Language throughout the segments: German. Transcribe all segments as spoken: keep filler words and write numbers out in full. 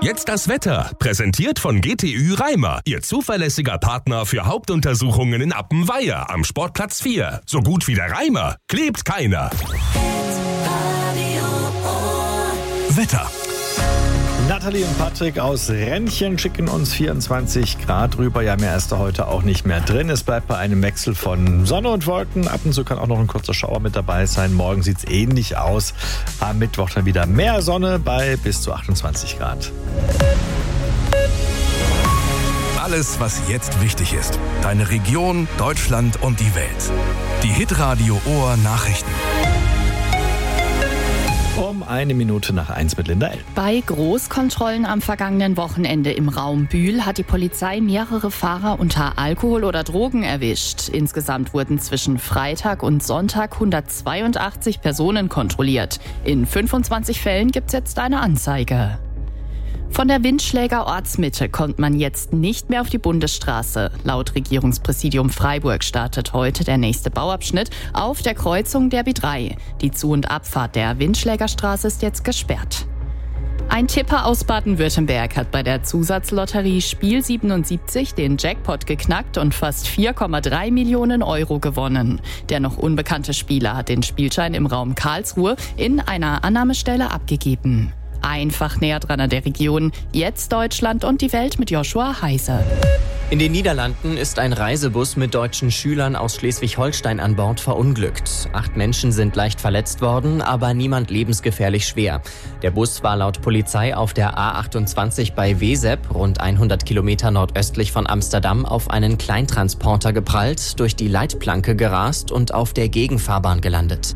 Jetzt das Wetter, präsentiert von G T Ü Reimer, Ihr zuverlässiger Partner für Hauptuntersuchungen in Appenweier am Sportplatz vier. So gut wie der Reimer klebt keiner. Wetter. Nathalie und Patrick aus Rennchen schicken uns vierundzwanzig Grad rüber. Ja, mehr ist da heute auch nicht mehr drin. Es bleibt bei einem Wechsel von Sonne und Wolken. Ab und zu kann auch noch ein kurzer Schauer mit dabei sein. Morgen sieht es ähnlich aus. Am Mittwoch dann wieder mehr Sonne bei bis zu achtundzwanzig Grad. Alles, was jetzt wichtig ist. Deine Region, Deutschland und die Welt. Die Hitradio Ohr Nachrichten. Um eine Minute nach eins mit Linda L. Bei Großkontrollen am vergangenen Wochenende im Raum Bühl hat die Polizei mehrere Fahrer unter Alkohol oder Drogen erwischt. Insgesamt wurden zwischen Freitag und Sonntag hundertzweiundachtzig Personen kontrolliert. In fünfundzwanzig Fällen gibt es jetzt eine Anzeige. Von der Windschläger Ortsmitte kommt man jetzt nicht mehr auf die Bundesstraße. Laut Regierungspräsidium Freiburg startet heute der nächste Bauabschnitt auf der Kreuzung der B drei. Die Zu- und Abfahrt der Windschlägerstraße ist jetzt gesperrt. Ein Tipper aus Baden-Württemberg hat bei der Zusatzlotterie Spiel siebenundsiebzig den Jackpot geknackt und fast vier Komma drei Millionen Euro gewonnen. Der noch unbekannte Spieler hat den Spielschein im Raum Karlsruhe in einer Annahmestelle abgegeben. Einfach näher dran an der Region. Jetzt Deutschland und die Welt mit Joshua Heise. In den Niederlanden ist ein Reisebus mit deutschen Schülern aus Schleswig-Holstein an Bord verunglückt. Acht Menschen sind leicht verletzt worden, aber niemand lebensgefährlich schwer. Der Bus war laut Polizei auf der A achtundzwanzig bei Wezep, rund hundert Kilometer nordöstlich von Amsterdam, auf einen Kleintransporter geprallt, durch die Leitplanke gerast und auf der Gegenfahrbahn gelandet.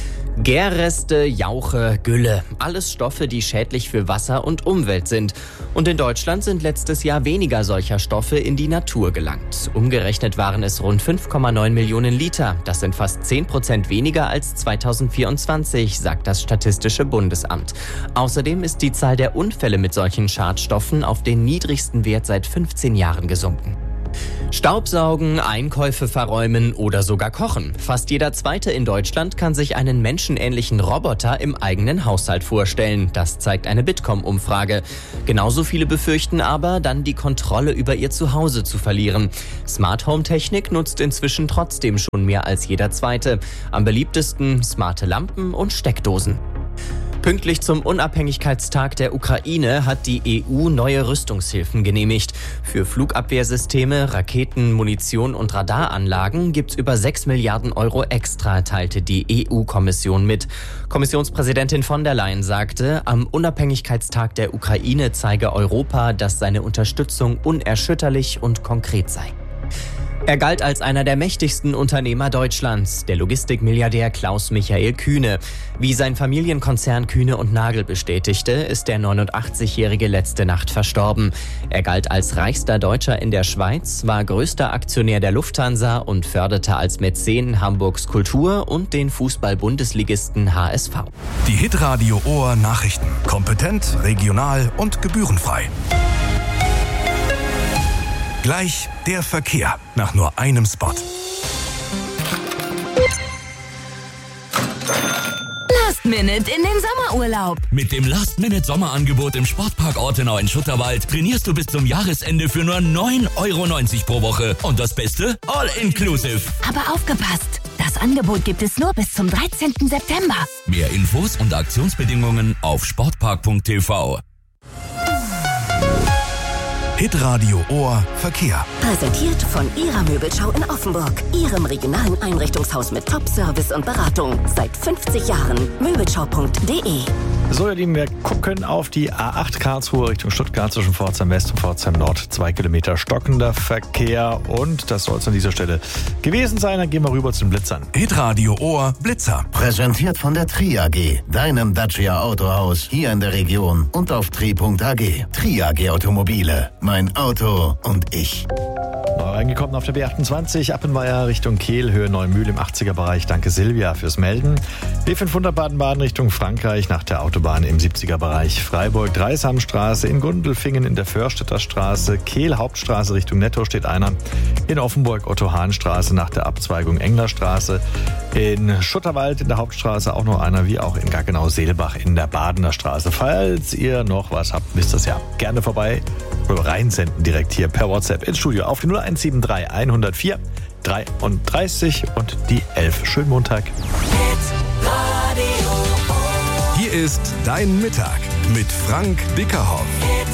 Gärreste, Jauche, Gülle. Alles Stoffe, die schädlich für Wasser und Umwelt sind. Und in Deutschland sind letztes Jahr weniger solcher Stoffe in die Natur gelangt. Umgerechnet waren es rund fünf Komma neun Millionen Liter. Das sind fast zehn Prozent weniger als zweitausendvierundzwanzig, sagt das Statistische Bundesamt. Außerdem ist die Zahl der Unfälle mit solchen Schadstoffen auf den niedrigsten Wert seit fünfzehn Jahren gesunken. Staubsaugen, Einkäufe verräumen oder sogar kochen. Fast jeder Zweite in Deutschland kann sich einen menschenähnlichen Roboter im eigenen Haushalt vorstellen. Das zeigt eine Bitkom-Umfrage. Genauso viele befürchten aber, dann die Kontrolle über ihr Zuhause zu verlieren. Smart Home Technik nutzt inzwischen trotzdem schon mehr als jeder Zweite. Am beliebtesten smarte Lampen und Steckdosen. Pünktlich zum Unabhängigkeitstag der Ukraine hat die E U neue Rüstungshilfen genehmigt. Für Flugabwehrsysteme, Raketen, Munition und Radaranlagen gibt's über sechs Milliarden Euro extra, teilte die E U-Kommission mit. Kommissionspräsidentin von der Leyen sagte, am Unabhängigkeitstag der Ukraine zeige Europa, dass seine Unterstützung unerschütterlich und konkret sei. Er galt als einer der mächtigsten Unternehmer Deutschlands, der Logistikmilliardär Klaus-Michael Kühne. Wie sein Familienkonzern Kühne und Nagel bestätigte, ist der neunundachtzigjährige letzte Nacht verstorben. Er galt als reichster Deutscher in der Schweiz, war größter Aktionär der Lufthansa und förderte als Mäzen Hamburgs Kultur und den Fußball-Bundesligisten H S V. Die Hitradio Ohr Nachrichten. Kompetent, regional und gebührenfrei. Gleich der Verkehr nach nur einem Spot. Last Minute in den Sommerurlaub. Mit dem Last-Minute-Sommerangebot im Sportpark Ortenau in Schutterwald trainierst du bis zum Jahresende für nur neun Euro neunzig pro Woche. Und das Beste? All-inclusive. Aber aufgepasst! Das Angebot gibt es nur bis zum dreizehnten September. Mehr Infos und Aktionsbedingungen auf sportpark punkt t v. Hitradio Ohr Verkehr. Präsentiert von Ihrer Möbelschau in Offenburg. Ihrem regionalen Einrichtungshaus mit Top-Service und Beratung. Seit fünfzig Jahren. Möbelschau punkt de. So, ihr Lieben, wir gucken auf die A acht Karlsruhe Richtung Stuttgart zwischen Pforzheim West und Pforzheim Nord. Zwei Kilometer stockender Verkehr und das soll es an dieser Stelle gewesen sein. Dann gehen wir rüber zu den Blitzern. Hitradio Ohr Blitzer. Präsentiert von der Tri A G, deinem Dacia Autohaus hier in der Region und auf tri punkt a g. Tri A G Automobile, mein Auto und ich. Reingekommen auf der B achtundzwanzig, Appenweier Richtung Kehl, Höhe Neumühl im achtziger-Bereich. Danke Silvia fürs Melden. B fünfhundert Baden-Baden Richtung Frankreich nach der Autobahn im siebziger-Bereich. Freiburg, Dreishamstraße, in Gundelfingen in der Förstädter Straße. Kehl, Hauptstraße Richtung Netto steht einer. In Offenburg, Otto-Hahn-Straße nach der Abzweigung Englerstraße. In Schutterwald in der Hauptstraße auch noch einer, wie auch in Gaggenau-Seelbach in der Badener Straße. Falls ihr noch was habt, wisst ihr ja, gerne vorbei oder reinsenden direkt hier per WhatsApp ins Studio auf die null eins sieben drei hundertvier dreiunddreißig und die elf. Schönen Montag. Hier ist Dein Mittag mit Frank Bickerhoff.